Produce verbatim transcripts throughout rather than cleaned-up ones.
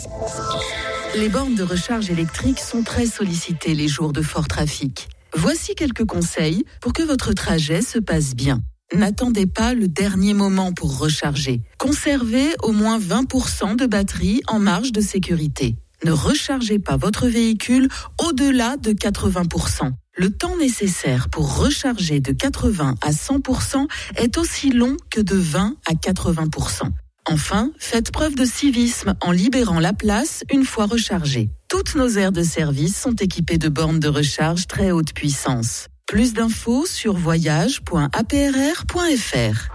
Les bornes de recharge électrique sont très sollicitées les jours de fort trafic. Voici quelques conseils pour que votre trajet se passe bien. N'attendez pas le dernier moment pour recharger. Conservez au moins vingt pour cent de batterie en marge de sécurité. Ne rechargez pas votre véhicule au-delà de quatre-vingts pour cent. Le temps nécessaire pour recharger de quatre-vingts à cent pour cent est aussi long que de vingt à quatre-vingts pour cent. Enfin, faites preuve de civisme en libérant la place une fois rechargée. Toutes nos aires de service sont équipées de bornes de recharge très haute puissance. Plus d'infos sur voyage point a p r r point f r.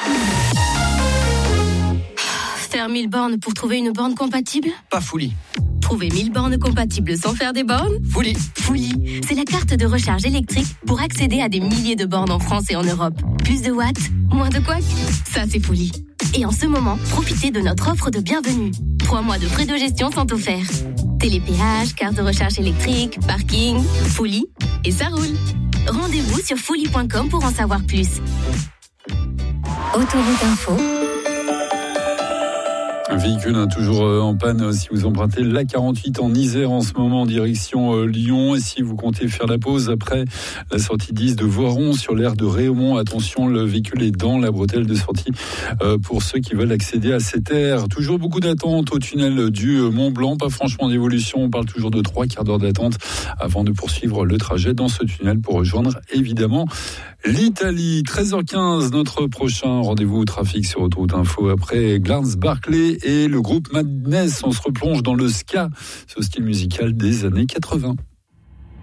Faire mille bornes pour trouver une borne compatible ? Pas Fully. Trouver mille bornes compatibles sans faire des bornes ? Fully. Fully, c'est la carte de recharge électrique pour accéder à des milliers de bornes en France et en Europe. Plus de watts, moins de couacs, ça c'est Fully. Et en ce moment, profitez de notre offre de bienvenue. Trois mois de frais de gestion sont offerts. Télépéage, carte de recharge électrique, parking, Fully, et ça roule. Rendez-vous sur fully point com pour en savoir plus. Autoroute Info. Un véhicule hein, toujours euh, en panne euh, si vous empruntez l'A quarante-huit en Isère en ce moment en direction euh, Lyon. Et si vous comptez faire la pause après la sortie dix de Voiron sur l'aire de Réaumont, attention, le véhicule est dans la bretelle de sortie euh, pour ceux qui veulent accéder à cette aire. Toujours beaucoup d'attente au tunnel du Mont Blanc, pas franchement d'évolution. On parle toujours de trois quarts d'heure d'attente avant de poursuivre le trajet dans ce tunnel pour rejoindre évidemment l'Italie. treize heures quinze, notre prochain rendez-vous au trafic sur Autoroute Info après Glarnes Barclay et le groupe Madness. On se replonge dans le ska, ce style musical des années quatre-vingts.